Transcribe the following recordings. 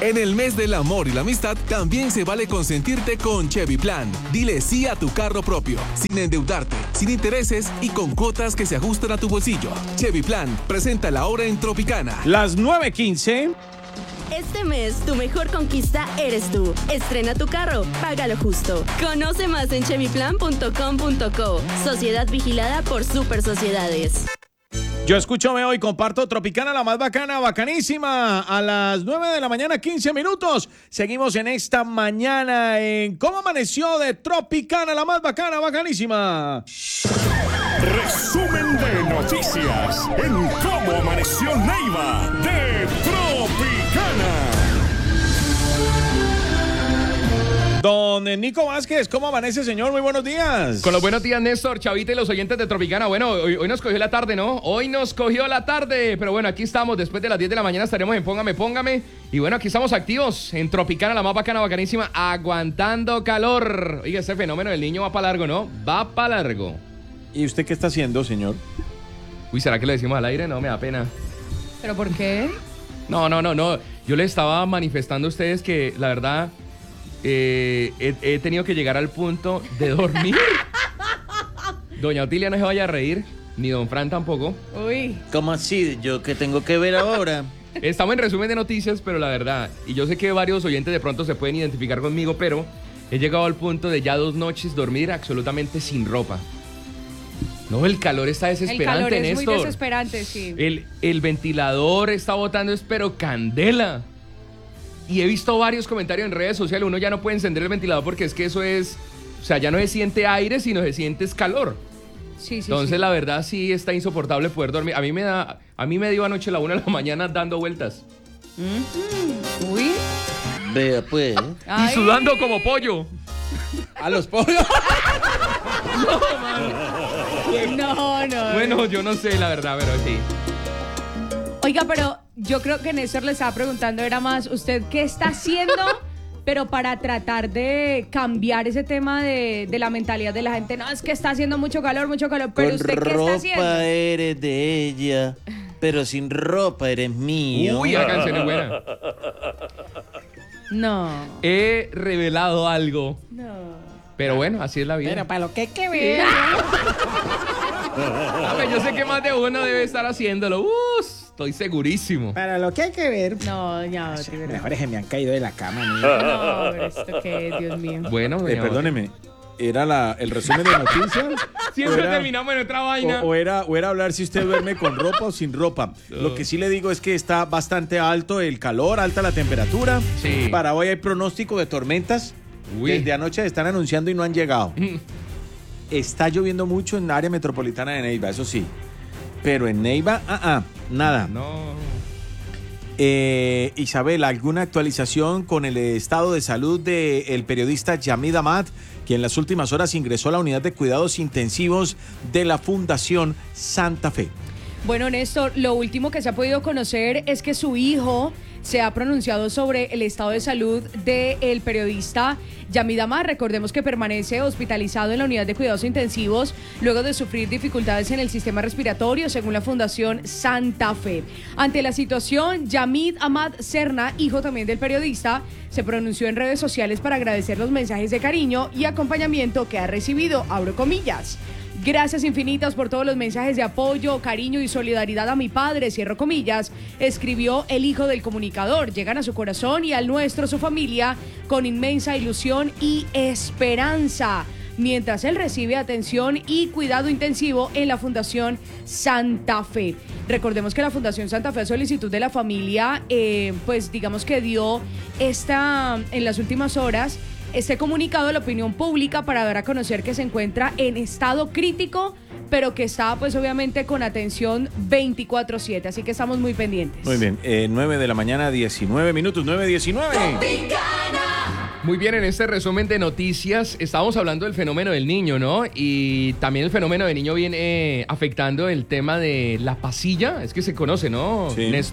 En el mes del amor y la amistad, también se vale consentirte con Chevy Plan. Dile sí a tu carro propio, sin endeudarte, sin intereses y con cuotas que se ajustan a tu bolsillo. Chevy Plan, presenta la hora en Tropicana. Las 9:15. Este mes, tu mejor conquista eres tú. Estrena tu carro, págalo justo. Conoce más en chevyplan.com.co. Sociedad vigilada por Super Sociedades. Yo escucho, veo y comparto Tropicana, la más bacana, bacanísima. A las 9 de la mañana, 15 minutos. Seguimos en esta mañana en ¿Cómo amaneció de Tropicana, la más bacana, bacanísima? Resumen de noticias en ¿Cómo amaneció Neiva de Tropicana? Don Nico Vázquez, ¿cómo amanece, señor? Muy buenos días. Con los buenos días, Néstor, Chavita y los oyentes de Tropicana. Bueno, hoy nos cogió la tarde, ¿no? Hoy nos cogió la tarde. Pero bueno, aquí estamos. Después de las 10 de la mañana estaremos en Póngame. Y bueno, aquí estamos activos en Tropicana, la más bacana, bacanísima, aguantando calor. Oiga, ese fenómeno del niño va para largo, ¿no? Va para largo. ¿Y usted qué está haciendo, señor? Uy, ¿será que lo decimos al aire? No, me da pena. ¿Pero por qué? No. Yo les estaba manifestando a ustedes que, la verdad, he tenido que llegar al punto de dormir. Doña Otilia no se vaya a reír, ni don Fran tampoco. Uy. ¿Cómo así? ¿Yo qué tengo que ver ahora? Estamos en resumen de noticias, pero la verdad, y yo sé que varios oyentes de pronto se pueden identificar conmigo, pero he llegado al punto de ya 2 noches dormir absolutamente sin ropa. No, el calor está desesperante, El calor es Néstor. muy desesperante, sí. El ventilador está botando, pero candela. Y he visto varios comentarios en redes sociales. Uno ya no puede encender el ventilador porque es que eso es... O sea, ya no se siente aire, sino se siente calor. Sí. Entonces, la verdad, sí está insoportable poder dormir. A mí me dio anoche a la 1 de la mañana dando vueltas. Uy. Vea, pues. Ay. Y sudando como pollo. ¿A los pollos? No. Bueno, yo no sé, la verdad, pero sí. Oiga, pero yo creo que Néstor le estaba preguntando, era más, ¿usted qué está haciendo? Pero para tratar de cambiar ese tema de la mentalidad de la gente. No, es que está haciendo mucho calor. Pero Con ¿usted qué está haciendo? ropa eres de ella, pero sin ropa eres mío. Uy, la canción es buena. No. He revelado algo. No. Pero bueno, así es la vida. Pero para lo que hay que ver. Yo sé que más de uno debe estar haciéndolo. Estoy segurísimo. Para lo que hay que ver. No, de verdad. Mejores se me han caído de la cama. No, pero esto qué es, Dios mío. Bueno, Perdóneme, ¿era el resumen de noticias? Siempre terminamos en otra vaina. O era hablar si usted duerme con ropa o sin ropa. Lo que sí le digo es que está bastante alto el calor, alta la temperatura. Sí. Para hoy hay pronóstico de tormentas. Uy. Desde anoche están anunciando y no han llegado. Está lloviendo mucho en la área metropolitana de Neiva, eso sí. Pero en Neiva, nada. No. Isabel, ¿alguna actualización con el estado de salud del periodista Yamid Amad, quien en las últimas horas ingresó a la unidad de cuidados intensivos de la Fundación Santa Fe? Bueno, Néstor, lo último que se ha podido conocer es que su hijo se ha pronunciado sobre el estado de salud del periodista Yamid Amad. Recordemos que permanece hospitalizado en la unidad de cuidados intensivos luego de sufrir dificultades en el sistema respiratorio, según la Fundación Santa Fe. Ante la situación, Yamid Amad Serna, hijo también del periodista, se pronunció en redes sociales para agradecer los mensajes de cariño y acompañamiento que ha recibido, abro comillas. Gracias infinitas por todos los mensajes de apoyo, cariño y solidaridad a mi padre, cierro comillas, escribió el hijo del comunicador. Llegan a su corazón y al nuestro, su familia, con inmensa ilusión y esperanza, mientras él recibe atención y cuidado intensivo en la Fundación Santa Fe. Recordemos que la Fundación Santa Fe, a solicitud de la familia, pues digamos que dio en las últimas horas, este comunicado a la opinión pública para dar a conocer que se encuentra en estado crítico, pero que está pues obviamente con atención 24/7, así que estamos muy pendientes. Muy bien, 9 de la mañana, 19 minutos, 9:19. Muy bien, en este resumen de noticias estábamos hablando del fenómeno del niño, ¿no? Y también el fenómeno del niño viene afectando el tema de la pasilla, es que se conoce, ¿no, Sí. Néstor?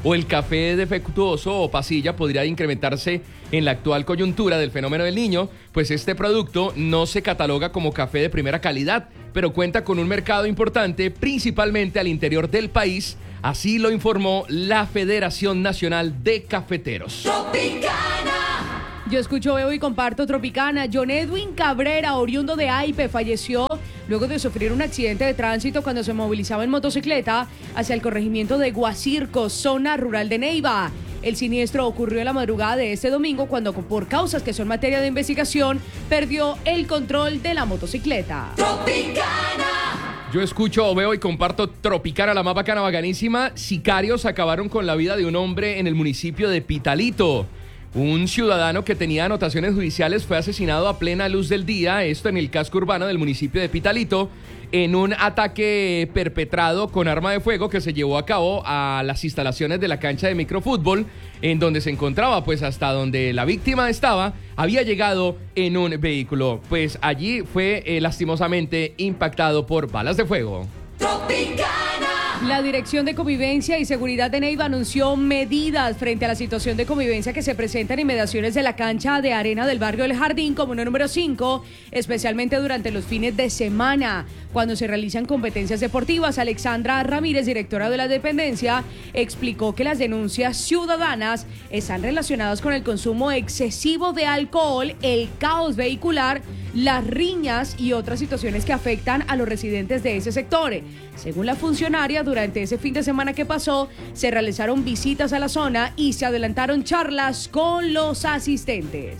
o el café defectuoso o pasilla podría incrementarse en la actual coyuntura del fenómeno del Niño, pues este producto no se cataloga como café de primera calidad, pero cuenta con un mercado importante, principalmente al interior del país, así lo informó la Federación Nacional de Cafeteros. Yo escucho, veo y comparto Tropicana. John Edwin Cabrera, oriundo de Aipe, falleció luego de sufrir un accidente de tránsito cuando se movilizaba en motocicleta hacia el corregimiento de Guacirco, zona rural de Neiva. El siniestro ocurrió en la madrugada de este domingo cuando, por causas que son materia de investigación, perdió el control de la motocicleta. Yo escucho, veo y comparto Tropicana, la más bacana, bacanísima. Sicarios acabaron con la vida de un hombre en el municipio de Pitalito. Un ciudadano que tenía anotaciones judiciales fue asesinado a plena luz del día, esto en el casco urbano del municipio de Pitalito, en un ataque perpetrado con arma de fuego que se llevó a cabo a las instalaciones de la cancha de microfútbol, en donde se encontraba, pues hasta donde la víctima estaba, había llegado en un vehículo. Pues allí fue lastimosamente impactado por balas de fuego. La Dirección de Convivencia y Seguridad de Neiva anunció medidas frente a la situación de convivencia que se presenta en inmediaciones de la cancha de arena del barrio El Jardín, comuna número 5, especialmente durante los fines de semana, cuando se realizan competencias deportivas. Alexandra Ramírez, directora de la dependencia, explicó que las denuncias ciudadanas están relacionadas con el consumo excesivo de alcohol, el caos vehicular, las riñas y otras situaciones que afectan a los residentes de ese sector. Según la funcionaria, durante ese fin de semana que pasó, se realizaron visitas a la zona y se adelantaron charlas con los asistentes.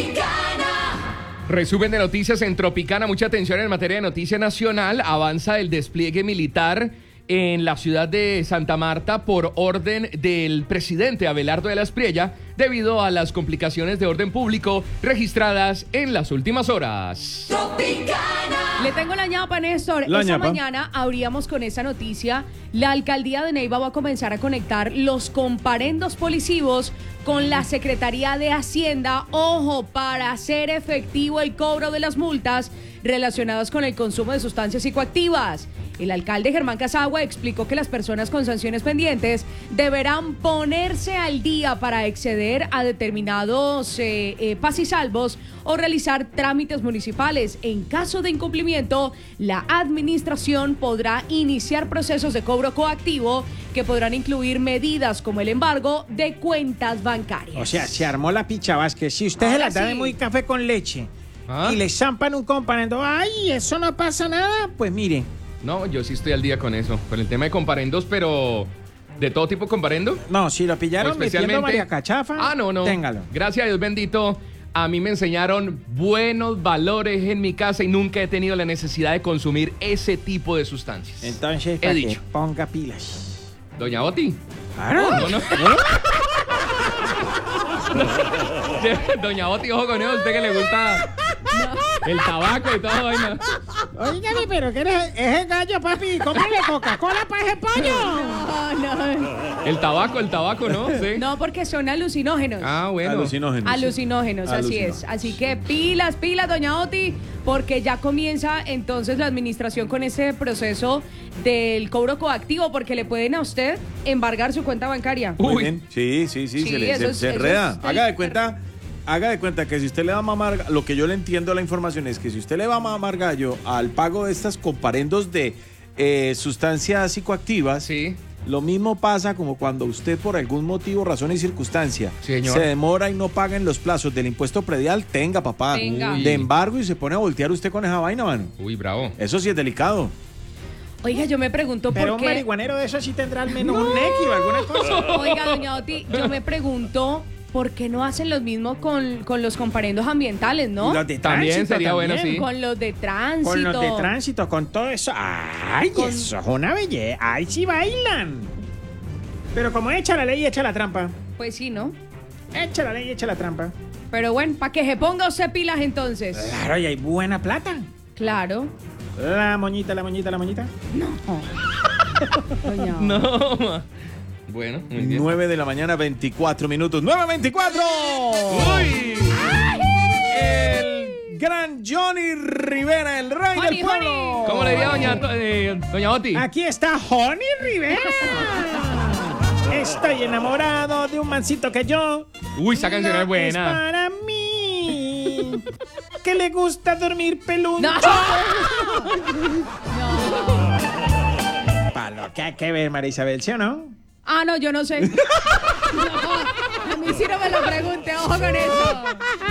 Resumen de noticias en Tropicana. Mucha atención en materia de noticia nacional. Avanza el despliegue militar en la ciudad de Santa Marta por orden del presidente Abelardo de la Espriella debido a las complicaciones de orden público registradas en las últimas horas. Le tengo la ñapa, Néstor. Esta mañana abríamos con esa noticia. La alcaldía de Neiva va a comenzar a conectar los comparendos policivos con la Secretaría de Hacienda, ojo, para hacer efectivo el cobro de las multas relacionadas con el consumo de sustancias psicoactivas. El alcalde Germán Casagua explicó que las personas con sanciones pendientes deberán ponerse al día para acceder a determinados pasisalvos o realizar trámites municipales. En caso de incumplimiento, la administración podrá iniciar procesos de cobro coactivo que podrán incluir medidas como el embargo de cuentas bancarias. O sea, se armó la picha Vázquez. Si usted se la da de muy café con leche y le zampan un comparendo, ay, eso no pasa nada, pues mire. No, yo sí estoy al día con eso, con el tema de comparendos, pero ¿de todo tipo de comparendo? No, si lo pillaron metiendo María Cachafa, no. téngalo. Gracias a Dios bendito, a mí me enseñaron buenos valores en mi casa y nunca he tenido la necesidad de consumir ese tipo de sustancias. Entonces, para que ponga pilas. Doña Oti. Claro. No. Doña Oti, ojo con eso, usted que le gusta el tabaco y todo, vaina. Óigame, pero ¿qué es el gallo, papi? ¿Cómprale Coca-Cola para ese pollo? No. El tabaco, ¿no? Sí. No, porque son alucinógenos. Ah, bueno. Alucinógenos, así es. Así que pilas, doña Oti, porque ya comienza entonces la administración con ese proceso del cobro coactivo, porque le pueden a usted embargar su cuenta bancaria. Muy bien. Sí, se enreda. Haga de cuenta que si usted le va a mamar, lo que yo le entiendo a la información es que si usted le va a mamar gallo al pago de estas comparendos de sustancias psicoactivas, sí, lo mismo pasa como cuando usted por algún motivo, razón y circunstancia se demora y no paga en los plazos del impuesto predial, tenga papá, de embargo y se pone a voltear usted con esa vaina, mano. Uy, bravo. Eso sí es delicado. Oiga, yo me pregunto por qué. Pero un marihuanero de eso sí tendrá al menos un nequi o alguna cosa. Oiga, doña Oti, yo me pregunto ¿por qué no hacen lo mismo con los comparendos ambientales, no? Los de también tránsito, sería bueno, sí. Con los de tránsito. Con los de tránsito, con todo eso. ¡Ay, eso es una belleza! ¡Ay, sí bailan! Pero como echa la ley, echa la trampa. Pues sí, ¿no? Echa la ley, echa la trampa. Pero bueno, para que se ponga usted pilas entonces. Claro, y hay buena plata. Claro. La moñita. No. No. Bueno, muy bien. 9 de la mañana, 24 minutos. ¡9:24! ¡Uy! El gran Johnny Rivera, el rey del pueblo. ¿Cómo le diría doña Oti? Aquí está Johnny Rivera. Estoy enamorado de un mancito que yo. Uy, esa canción es buena. Es para mí. Que le gusta dormir peludo. No. Para lo que hay que ver, María Isabel, ¿sí o no? Ah, no, yo no sé. No, a mí sí no me lo pregunte, ojo con eso.